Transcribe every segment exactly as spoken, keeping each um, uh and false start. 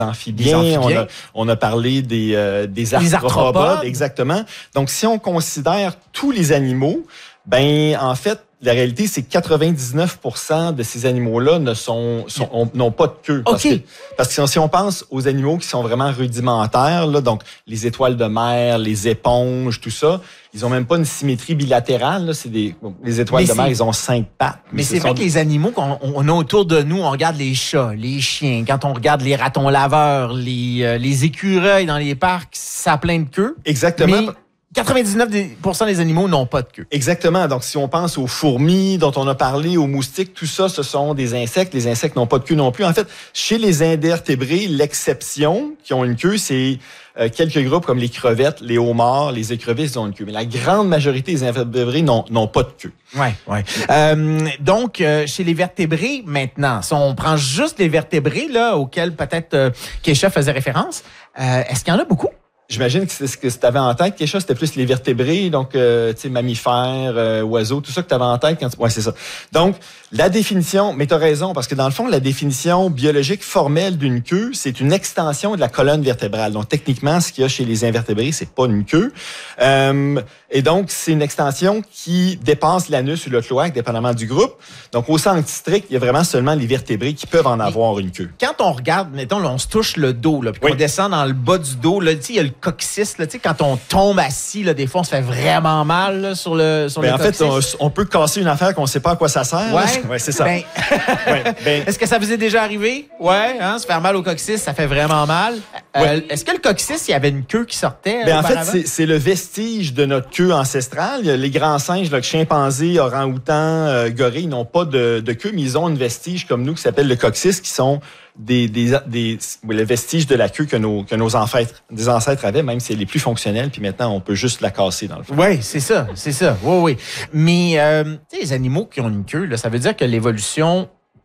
amphibiens, des amphibiens. On, a, on a parlé des, euh, des arthropodes, arthropodes, exactement. Donc, si on considère tous les animaux, ben en fait, la réalité, c'est que quatre-vingt-dix-neuf pour cent de ces animaux-là ne sont, sont ont, n'ont pas de queue. Parce okay. que, parce que si on pense aux animaux qui sont vraiment rudimentaires, là, donc les étoiles de mer, les éponges, tout ça, ils ont même pas une symétrie bilatérale. Là, c'est des, les étoiles mais de mer, ils ont cinq pattes. Mais, mais c'est vrai sont... que les animaux qu'on on a autour de nous, on regarde les chats, les chiens, quand on regarde les ratons laveurs, les, euh, les écureuils dans les parcs, ça a plein de queues. Exactement. Mais quatre-vingt-dix-neuf pour cent des animaux n'ont pas de queue. Exactement. Donc, si on pense aux fourmis dont on a parlé, aux moustiques, tout ça, ce sont des insectes. Les insectes n'ont pas de queue non plus. En fait, chez les invertébrés, l'exception qui ont une queue, c'est euh, quelques groupes comme les crevettes, les homards, les écrevisses, ils ont une queue. Mais la grande majorité des invertébrés n'ont, n'ont pas de queue. Oui, oui. Euh, donc, euh, chez les vertébrés, maintenant, si on prend juste les vertébrés, là, auxquels peut-être euh, Keisha faisait référence, euh, est-ce qu'il y en a beaucoup? J'imagine que c'est ce que tu avais en tête, quelque chose, c'était plus les vertébrés, donc, euh, tu sais, mammifères, euh, oiseaux, tout ça que tu avais en tête quand tu... Ouais, c'est ça. Donc, la définition, mais tu as raison, parce que dans le fond, la définition biologique formelle d'une queue, c'est une extension de la colonne vertébrale. Donc, techniquement, ce qu'il y a chez les invertébrés, c'est pas une queue. Euh, et donc, c'est une extension qui dépasse l'anus ou le cloaque, dépendamment du groupe. Donc, au sens strict, il y a vraiment seulement les vertébrés qui peuvent en avoir une queue. Quand on regarde, mettons, là, on se touche le dos, là, puis oui. qu'on descend dans le bas du dos, là, tu sais, il y a le coccyx, là, tu sais, quand on tombe assis, là, des fois, on se fait vraiment mal là, sur le sur ben, le en coccyx. En fait, on, on peut casser une affaire qu'on ne sait pas à quoi ça sert. Ouais, ouais c'est ça. Ben... ouais, ben... Est-ce que ça vous est déjà arrivé? Ouais, hein, se faire mal au coccyx, ça fait vraiment mal. Euh, ouais. Est-ce que le coccyx, il y avait une queue qui sortait? Ben, en fait, c'est, c'est le vestige de notre queue ancestrale. Les grands singes, là, chimpanzés, orang-outans, euh, gorilles, ils n'ont pas de, de queue, mais ils ont une vestige comme nous qui s'appelle le coccyx, qui sont des, des, des, le vestige de la queue que nos, que nos ancêtres, des ancêtres avaient, même si elle est plus fonctionnelle, puis maintenant, on peut juste la casser dans le fond. Oui, c'est ça, c'est ça. Oui, oui. Mais, euh, tu sais, les animaux qui ont une queue, là, ça veut dire que l'évolution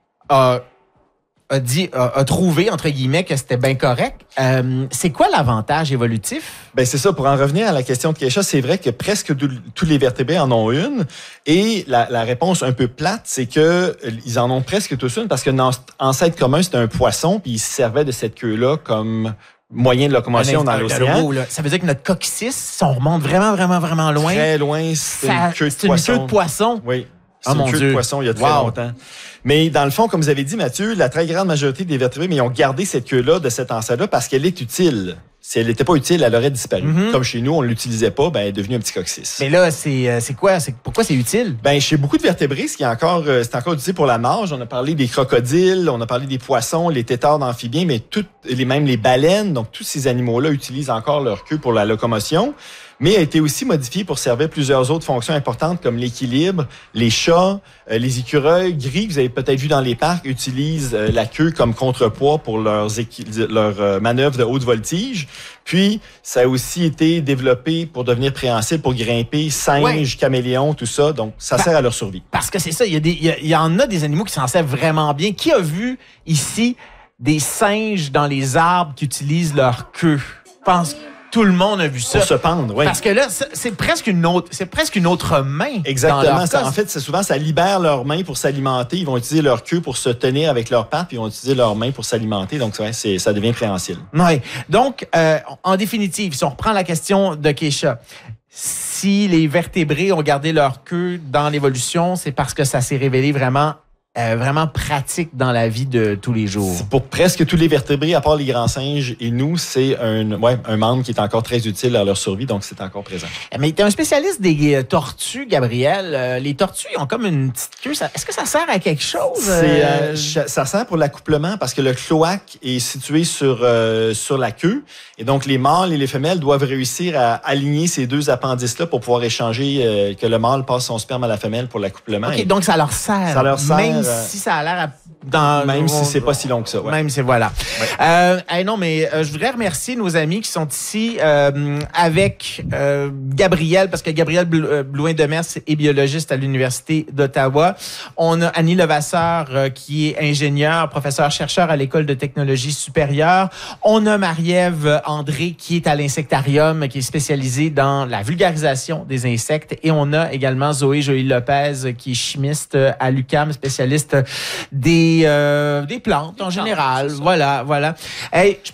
a, a dit, a, a trouvé, entre guillemets, que c'était bien correct. Euh, c'est quoi l'avantage évolutif? Ben c'est ça. Pour en revenir à la question de Keisha, c'est vrai que presque tous les vertébrés en ont une. Et la, la réponse un peu plate, c'est que ils en ont presque tous une parce que notre ancêtre commun, c'était un poisson, puis il se servait de cette queue-là comme moyen de locomotion dans l'océan. Ça veut dire que notre coccyx, si on remonte vraiment, vraiment, vraiment loin... Très loin, c'est une queue de c'est poisson. C'est une queue de poisson? Oui. C'est oh, une mon queue Dieu. de poisson il y a très wow. longtemps. Mais dans le fond, comme vous avez dit, Mathieu, la très grande majorité des vertébrés, mais ils ont gardé cette queue-là de cet ancêtre-là parce qu'elle est utile. Si elle n'était pas utile, elle aurait disparu. Mm-hmm. Comme chez nous, on ne l'utilisait pas, ben, elle est devenue un petit coccyx. Mais là, c'est, c'est quoi? C'est, pourquoi c'est utile? Ben, chez beaucoup de vertébrés, ce qui est encore, c'est encore utile pour la nage. On a parlé des crocodiles, on a parlé des poissons, les têtards d'amphibiens, mais toutes, les, même les baleines, donc tous ces animaux-là utilisent encore leur queue pour la locomotion. Mais a été aussi modifié pour servir plusieurs autres fonctions importantes comme l'équilibre. Les chats, euh, les écureuils gris, que vous avez peut-être vu dans les parcs, utilisent euh, la queue comme contrepoids pour leurs, équi- leurs euh, manœuvres de haute voltige. Puis, ça a aussi été développé pour devenir préhensile, pour grimper, singes, ouais. caméléons, tout ça. Donc, ça bah, sert à leur survie. Parce que c'est ça, il y, a des, il, y a, il y en a des animaux qui s'en servent vraiment bien. Qui a vu ici des singes dans les arbres qui utilisent leur queue? Je pense tout le monde a vu ça. Pour se pendre, oui. Parce que là, c'est presque une autre, c'est presque une autre main. Exactement. Ça, en fait, c'est souvent, ça libère leurs mains pour s'alimenter. Ils vont utiliser leur queue pour se tenir avec leurs pattes, puis ils vont utiliser leurs mains pour s'alimenter. Donc, ouais, c'est, ça devient préhensile. Oui. Donc, euh, en définitive, si on reprend la question de Keisha, si les vertébrés ont gardé leur queue dans l'évolution, c'est parce que ça s'est révélé vraiment Euh, vraiment pratique dans la vie de tous les jours. C'est pour presque tous les vertébrés, à part les grands singes et nous, c'est un, ouais, un membre qui est encore très utile à leur survie, donc c'est encore présent. Mais tu es un spécialiste des euh, tortues, Gabriel. Euh, les tortues, ils ont comme une petite queue. Ça, est-ce que ça sert à quelque chose? C'est, euh, ça sert pour l'accouplement parce que le cloaque est situé sur, euh, sur la queue. Et donc, les mâles et les femelles doivent réussir à aligner ces deux appendices-là pour pouvoir échanger, euh, que le mâle passe son sperme à la femelle pour l'accouplement. OK, et donc ça leur sert. Ça leur sert. Même si ça a l'air à, dans même si c'est pas si long que ça. Ouais. Même si voilà. Ouais. Euh, hey non, mais euh, je voudrais remercier nos amis qui sont ici euh, avec euh, Gabriel, parce que Gabriel Blouin-Demers est biologiste à l'Université d'Ottawa. On a Annie Levasseur euh, qui est ingénieure, professeur-chercheur à l'École de technologie supérieure. On a Marie-Ève André qui est à l'Insectarium, qui est spécialisée dans la vulgarisation des insectes. Et on a également Zoé Joly-Lopez qui est chimiste à l'U Q A M, spécialiste des, euh, des plantes des en plantes, général. Voilà, voilà. Hey, je